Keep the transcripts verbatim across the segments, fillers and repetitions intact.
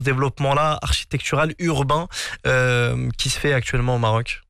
développement-là architectural, urbain, euh, qui se fait actuellement au Maroc?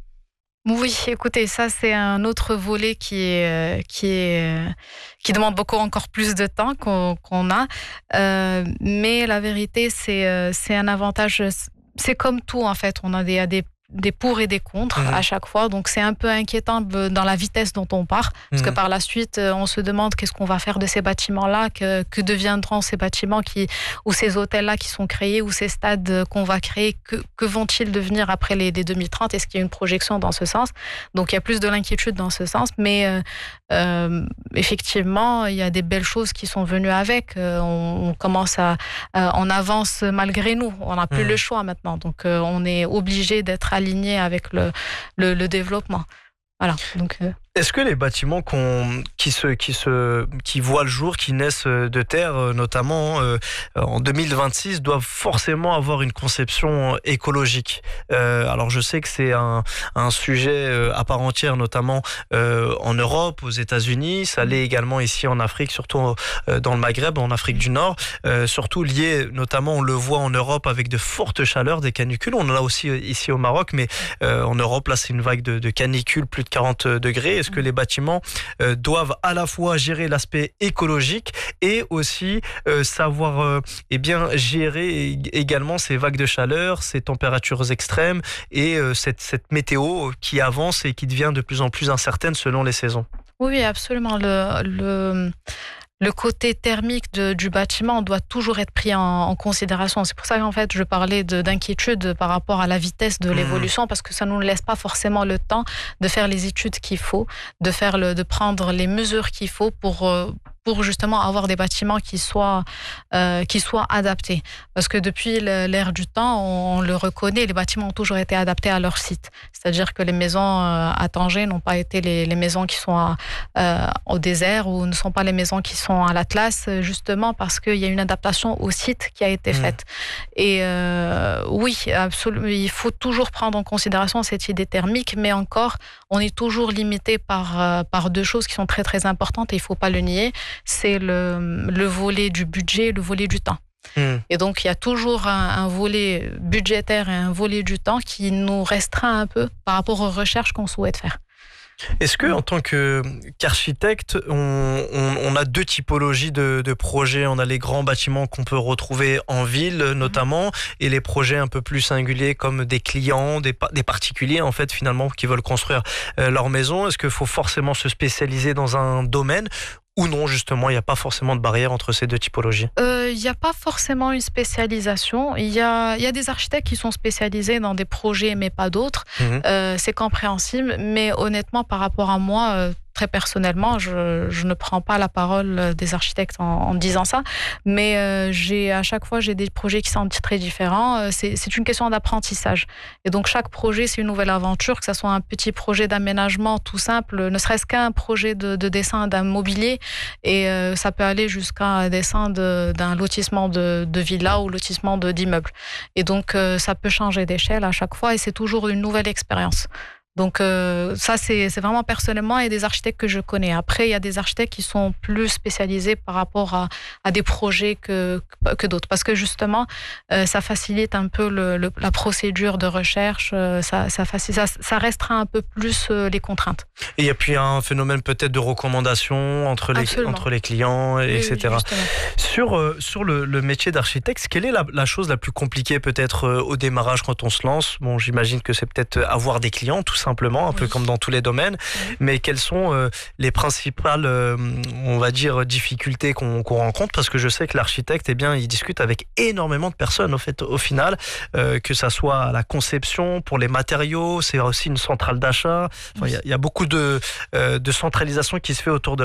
Oui, écoutez, ça c'est un autre volet qui est euh, qui est euh, qui demande beaucoup encore plus de temps qu'on qu'on a, euh, mais la vérité c'est euh, c'est un avantage. C'est comme tout en fait, on a des des des pour et des contre Mmh. à chaque fois, donc c'est un peu inquiétant dans la vitesse dont on part, parce Mmh. que par la suite, on se demande qu'est-ce qu'on va faire de ces bâtiments-là, que, que deviendront ces bâtiments qui, ou ces hôtels-là qui sont créés, ou ces stades qu'on va créer, que, que vont-ils devenir après les, les deux mille trente? Est-ce qu'il y a une projection dans ce sens? Donc il y a plus de l'inquiétude dans ce sens, mais euh, euh, effectivement, il y a des belles choses qui sont venues avec. Euh, on, on commence à, euh, on avance malgré nous, on n'a plus Mmh. le choix maintenant, donc euh, on est obligé d'être aligné avec le, le, le développement. Voilà. Donc, euh... Est-ce que les bâtiments qu'on, qui, se, qui, se, qui voient le jour, qui naissent de terre, notamment euh, en deux mille vingt-six, doivent forcément avoir une conception écologique? euh, Alors je sais que c'est un, un sujet à part entière, notamment euh, en Europe, aux États-Unis. Ça l'est également ici en Afrique, surtout dans le Maghreb, en Afrique du Nord. Euh, surtout lié, notamment on le voit en Europe avec de fortes chaleurs, des canicules. On en a aussi ici au Maroc, mais euh, en Europe, là c'est une vague de, de canicules, plus de quarante degrés. Est-ce que les bâtiments euh, doivent à la fois gérer l'aspect écologique et aussi euh, savoir euh, eh bien, gérer également ces vagues de chaleur, ces températures extrêmes et euh, cette, cette météo qui avance et qui devient de plus en plus incertaine selon les saisons? Oui, absolument. Le, le... Le côté thermique de, du bâtiment doit toujours être pris en, en considération. C'est pour ça qu'en fait, je parlais de, d'inquiétude par rapport à la vitesse de l'évolution, parce que ça ne nous laisse pas forcément le temps de faire les études qu'il faut, de, faire le, de prendre les mesures qu'il faut pour, pour justement avoir des bâtiments qui soient, euh, qui soient adaptés. Parce que depuis l'ère du temps, on, on le reconnaît, les bâtiments ont toujours été adaptés à leur site. C'est-à-dire que les maisons à Tanger n'ont pas été les, les maisons qui sont à, euh, au désert, ou ne sont pas les maisons qui sont à l'Atlas, justement parce qu'il y a une adaptation au site qui a été faite. Mmh. Et euh, oui, absolument, il faut toujours prendre en considération cette idée thermique, mais encore, on est toujours limité par, euh, par deux choses qui sont très très importantes et il ne faut pas le nier, c'est le, le volet du budget et le volet du temps. Mmh. Et donc, il y a toujours un, un volet budgétaire et un volet du temps qui nous restreint un peu par rapport aux recherches qu'on souhaite faire. Est-ce que, en tant que, qu'architecte, on, on, on a deux typologies de, de projets? On a les grands bâtiments qu'on peut retrouver en ville, notamment, et les projets un peu plus singuliers comme des clients, des, des particuliers, en fait, finalement, qui veulent construire euh, leur maison. Est-ce qu'il faut forcément se spécialiser dans un domaine? Ou non, justement, il n'y a pas forcément de barrière entre ces deux typologies? Il euh, n'y a pas forcément une spécialisation. Il y a, y a des architectes qui sont spécialisés dans des projets, mais pas d'autres. Mmh. Euh, c'est compréhensible, mais honnêtement, par rapport à moi, euh, très personnellement, je, je ne prends pas la parole des architectes en, en disant ça, mais euh, j'ai, à chaque fois, j'ai des projets qui sont très différents. C'est, c'est une question d'apprentissage. Et donc, chaque projet, c'est une nouvelle aventure, que ce soit un petit projet d'aménagement tout simple, ne serait-ce qu'un projet de, de dessin d'un mobilier, et euh, ça peut aller jusqu'à un dessin de, d'un lotissement de, de villa ou lotissement de, d'immeubles. Et donc, euh, ça peut changer d'échelle à chaque fois, et c'est toujours une nouvelle expérience. Donc euh, ça, c'est, c'est vraiment personnellement, et des architectes que je connais. Après, il y a des architectes qui sont plus spécialisés par rapport à, à des projets que, que d'autres. Parce que justement, euh, ça facilite un peu le, le, la procédure de recherche, euh, ça, ça, facilite, ça, ça restreint un peu plus euh, les contraintes. Et il y a puis un phénomène peut-être de recommandation entre les, entre les clients, et oui, cetera. Oui, sur euh, sur le, le métier d'architecte, quelle est la, la chose la plus compliquée peut-être euh, au démarrage quand on se lance? Bon, j'imagine que c'est peut-être avoir des clients, tout simplement, un oui. peu comme dans tous les domaines. Oui. Mais quelles sont euh, les principales, euh, on va dire, difficultés qu'on, qu'on rencontre? Parce que je sais que l'architecte, eh bien, il discute avec énormément de personnes, au fait, au final, euh, que ça soit à la conception, pour les matériaux, c'est aussi une centrale d'achat. Enfin, il oui. y, y a beaucoup de, euh, de centralisation qui se fait autour de